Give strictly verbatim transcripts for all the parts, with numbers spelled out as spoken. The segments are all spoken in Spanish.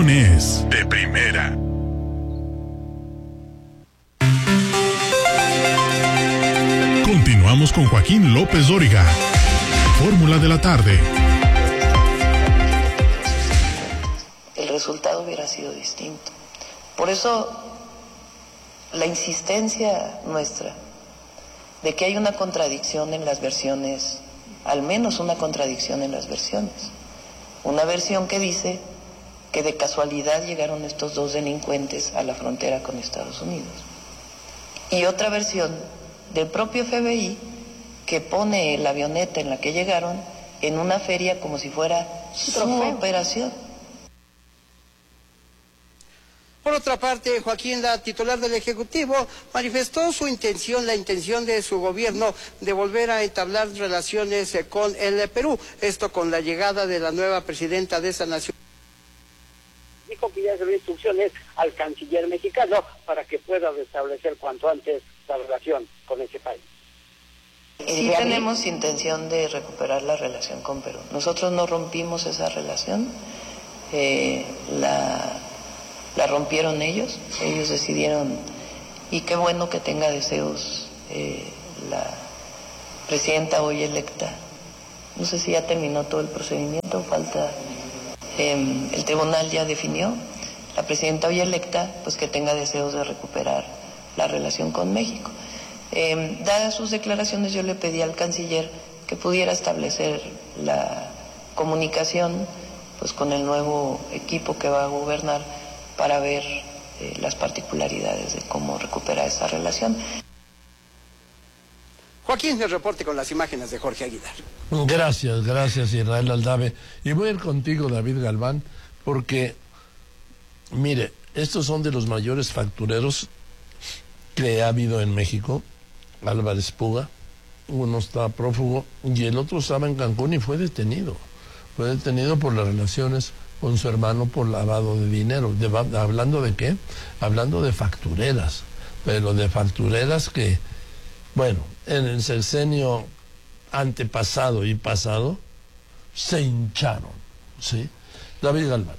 información es de primera. Continuamos con Joaquín López Dóriga. Fórmula de la tarde. El resultado hubiera sido distinto. Por eso, la insistencia nuestra de que hay una contradicción en las versiones, al menos una contradicción en las versiones. Una versión que dice que de casualidad llegaron estos dos delincuentes a la frontera con Estados Unidos. Y otra versión del propio F B I que pone la avioneta en la que llegaron en una feria como si fuera su operación. Por otra parte, Joaquín, la titular del Ejecutivo, manifestó su intención, la intención de su gobierno de volver a entablar relaciones con el Perú, esto con la llegada de la nueva presidenta de esa nación. Dijo que ya se dio instrucciones al canciller mexicano para que pueda restablecer cuanto antes la relación con ese país. Sí tenemos intención de recuperar la relación con Perú. Nosotros no rompimos esa relación, eh, la... La rompieron ellos, ellos decidieron, y qué bueno que tenga deseos eh, la presidenta hoy electa. No sé si ya terminó todo el procedimiento, falta, eh, el tribunal ya definió, la presidenta hoy electa, pues que tenga deseos de recuperar la relación con México. Eh, dadas sus declaraciones, yo le pedí al canciller que pudiera establecer la comunicación pues con el nuevo equipo que va a gobernar, para ver eh, las particularidades de cómo recuperar esa relación. Joaquín, el reporte con las imágenes de Jorge Aguilar. Gracias, gracias Israel Aldave. Y voy a ir contigo, David Galván, porque, mire, estos son de los mayores factureros que ha habido en México. Álvarez Puga, uno está prófugo y el otro estaba en Cancún y fue detenido. Fue detenido por las relaciones con su hermano por lavado de dinero. De, ¿Hablando de qué? Hablando de factureras, pero de factureras que, bueno, en el sexenio antepasado y pasado se hincharon, ¿sí? David Galván.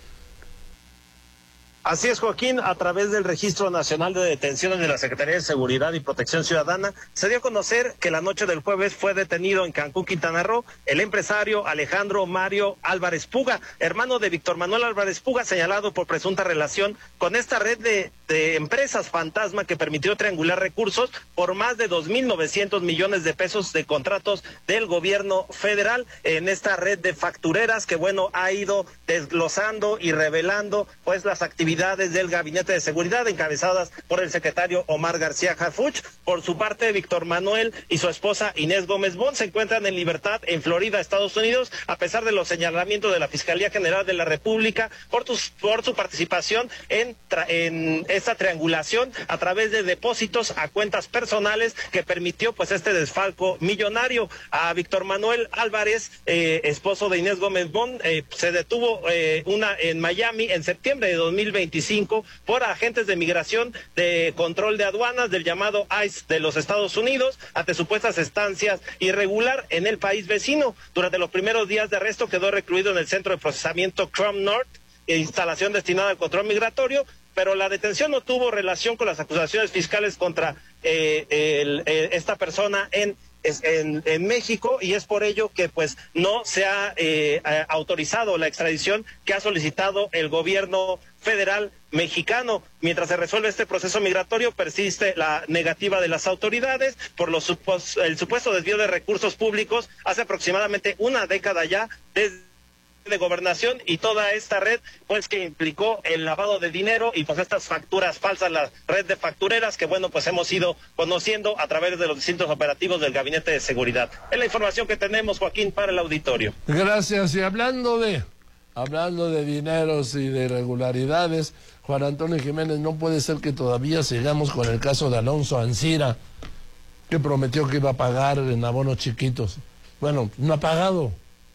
Así es, Joaquín, a través del Registro Nacional de Detenciones de la Secretaría de Seguridad y Protección Ciudadana, se dio a conocer que la noche del jueves fue detenido en Cancún, Quintana Roo, el empresario Alejandro Mario Álvarez Puga, hermano de Víctor Manuel Álvarez Puga, señalado por presunta relación con esta red de, de empresas fantasma que permitió triangular recursos por más de dos mil novecientos millones de pesos de contratos del gobierno federal en esta red de factureras que, bueno, ha ido desglosando y revelando, pues, las actividades del Gabinete de Seguridad encabezadas por el secretario Omar García Harfuch. Por su parte, Víctor Manuel y su esposa Inés Gómez Bond se encuentran en libertad en Florida, Estados Unidos, a pesar de los señalamientos de la Fiscalía General de la República por, tus, por su participación en, tra, en esta triangulación a través de depósitos a cuentas personales que permitió pues este desfalco millonario. A Víctor Manuel Álvarez, eh, esposo de Inés Gómez Bond, eh, se detuvo eh, una en Miami en septiembre de dos mil veinticinco por agentes de migración de control de aduanas del llamado ICE de los Estados Unidos ante supuestas estancias irregular en el país vecino. Durante los primeros días de arresto quedó recluido en el centro de procesamiento Crum North, instalación destinada al control migratorio, pero la detención no tuvo relación con las acusaciones fiscales contra eh, el, eh, esta persona en En, en México, y es por ello que pues no se ha eh, autorizado la extradición que ha solicitado el gobierno federal mexicano. Mientras se resuelve este proceso migratorio, persiste la negativa de las autoridades por los supos, el supuesto desvío de recursos públicos hace aproximadamente una década ya desde de gobernación y toda esta red pues que implicó el lavado de dinero y pues estas facturas falsas, la red de factureras que bueno pues hemos ido conociendo a través de los distintos operativos del Gabinete de Seguridad. Es la información que tenemos, Joaquín, para el auditorio. Gracias. Y hablando de hablando de dineros y de irregularidades, Juan Antonio Jiménez, no puede ser que todavía sigamos con el caso de Alonso Ancira, que prometió que iba a pagar en abonos chiquitos. Bueno, no ha pagado.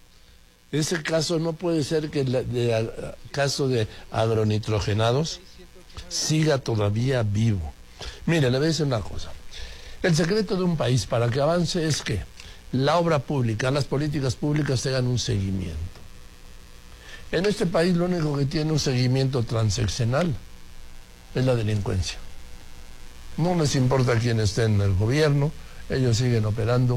Ese caso no puede ser que el, de, el caso de agronitrogenados siga todavía vivo. Mire, le voy a decir una cosa. El secreto de un país para que avance es que la obra pública, las políticas públicas tengan un seguimiento. En este país lo único que tiene un seguimiento transeccional es la delincuencia. No les importa quién esté en el gobierno, ellos siguen operando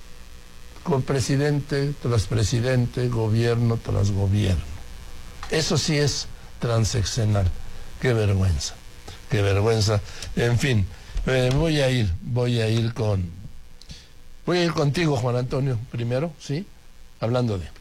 con presidente tras presidente, gobierno tras gobierno. Eso sí es transeccional. Qué vergüenza, qué vergüenza. En fin, eh, voy a ir, voy a ir con... Voy a ir contigo, Juan Antonio, primero, ¿sí? Hablando de...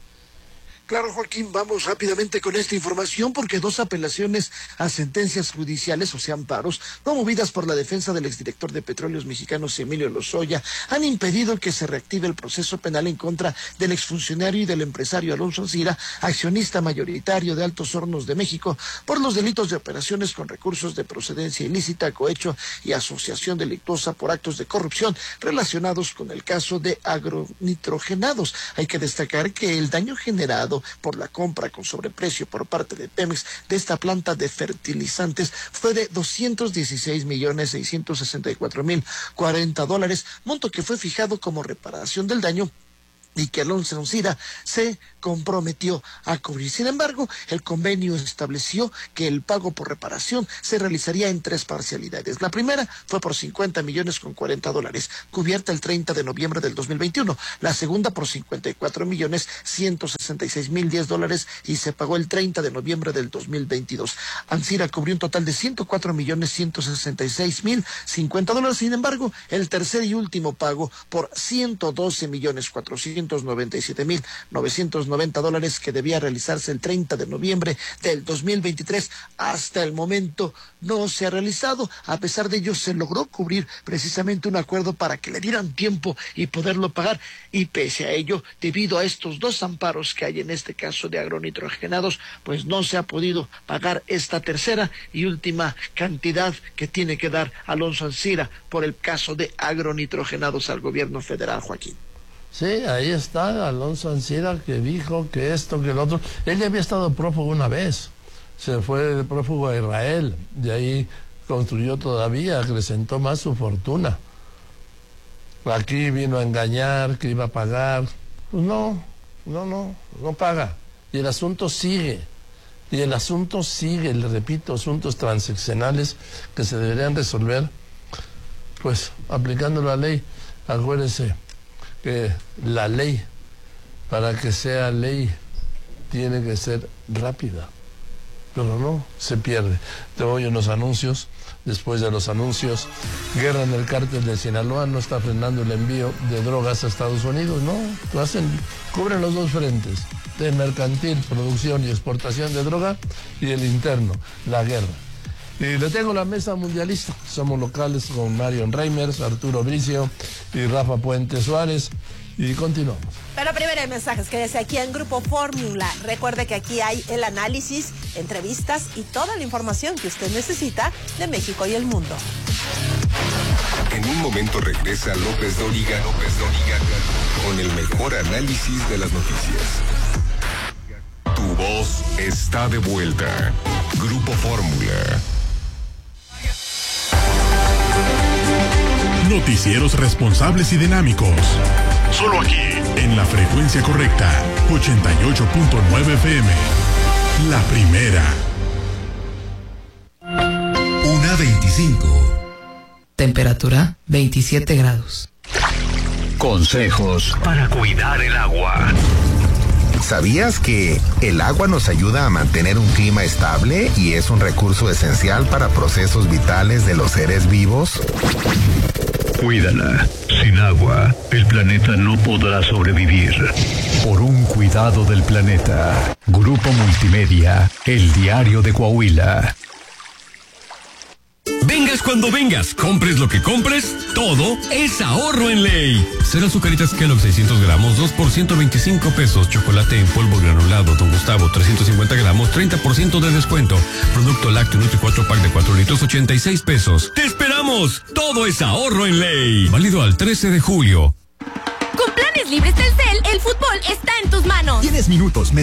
Claro, Joaquín, vamos rápidamente con esta información porque dos apelaciones a sentencias judiciales, o sea, amparos, promovidas por la defensa del exdirector de Petróleos Mexicanos, Emilio Lozoya, han impedido que se reactive el proceso penal en contra del exfuncionario y del empresario Alonso Ancira, accionista mayoritario de Altos Hornos de México, por los delitos de operaciones con recursos de procedencia ilícita, cohecho y asociación delictuosa por actos de corrupción relacionados con el caso de agronitrogenados. Hay que destacar que el daño generado por la compra con sobreprecio por parte de Pemex de esta planta de fertilizantes fue de doscientos dieciséis millones seiscientos sesenta y cuatro mil cuarenta dólares, monto que fue fijado como reparación del daño y que Alonso Ancira se comprometió a cubrir. Sin embargo, el convenio estableció que el pago por reparación se realizaría en tres parcialidades. La primera fue por cincuenta millones con cuarenta dólares, cubierta el treinta de noviembre del dos mil veintiuno. La segunda por cincuenta y cuatro millones ciento sesenta y seis mil diez dólares y se pagó el treinta de noviembre del dos mil veintidós. Ancira cubrió un total de ciento cuatro millones ciento sesenta y seis mil cincuenta dólares. Sin embargo, el tercer y último pago por ciento doce millones cuatrocientos noventa y siete mil novecientos noventa dólares que debía realizarse el treinta de noviembre del dos mil veintitrés, hasta el momento no se ha realizado. A pesar de ello, se logró cubrir precisamente un acuerdo para que le dieran tiempo y poderlo pagar, y pese a ello, debido a estos dos amparos que hay en este caso de agronitrogenados, pues no se ha podido pagar esta tercera y última cantidad que tiene que dar Alonso Ancira por el caso de agronitrogenados al gobierno federal, Joaquín. Sí, ahí está Alonso Ancira, que dijo que esto, que el otro. Él ya había estado prófugo una vez, se fue de prófugo a Israel, de ahí construyó todavía, acrecentó más su fortuna. Aquí vino a engañar, que iba a pagar. Pues no, no, no, no paga. Y el asunto sigue, y el asunto sigue, le repito, asuntos transaccionales que se deberían resolver, pues, aplicando la ley. Acuérdense que la ley, para que sea ley, tiene que ser rápida, pero no, se pierde. Te voy a unos anuncios. Después de los anuncios, guerra en el cártel de Sinaloa, no está frenando el envío de drogas a Estados Unidos, no, lo hacen, cubren los dos frentes, de mercantil, producción y exportación de droga, y el interno, la guerra. Y le tengo la mesa mundialista. Somos locales con Marion Reimers, Arturo Bricio y Rafa Puente Suárez. Y continuamos. Pero primero hay mensajes. Quédese aquí en Grupo Fórmula. Recuerde que aquí hay el análisis, entrevistas y toda la información que usted necesita de México y el mundo. En un momento regresa López Dóriga, López Dóriga, con el mejor análisis de las noticias. Tu voz está de vuelta. Grupo Fórmula. Noticieros responsables y dinámicos. Solo aquí, en la frecuencia correcta, ochenta y ocho punto nueve F M. La primera. Una veinticinco. Temperatura veintisiete grados. Consejos para cuidar el agua. ¿Sabías que el agua nos ayuda a mantener un clima estable y es un recurso esencial para procesos vitales de los seres vivos? Cuídala. Sin agua, el planeta no podrá sobrevivir. Por un cuidado del planeta. Grupo Multimedia, El Diario de Coahuila. Vengas cuando vengas, compres lo que compres, todo es ahorro en ley. Cero azucaritas Kellogg's seiscientos gramos, dos por ciento veinticinco pesos. Chocolate en polvo granulado Don Gustavo trescientos cincuenta gramos, treinta por ciento de descuento. Producto lácteo Nutri cuatro pack de cuatro litros, ochenta y seis pesos. ¡Te esperamos! Todo es ahorro en ley. Válido al trece de julio. Con planes libres Telcel, el fútbol está en tus manos. Tienes minutos,